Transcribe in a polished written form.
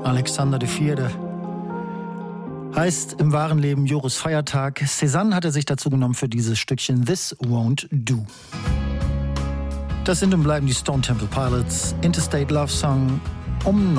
Alexander IV. Heißt im wahren Leben Joris Feiertag. Cézanne hat er sich dazu genommen für dieses Stückchen This Won't Do. Das sind und bleiben die Stone Temple Pilots, Interstate Love Song um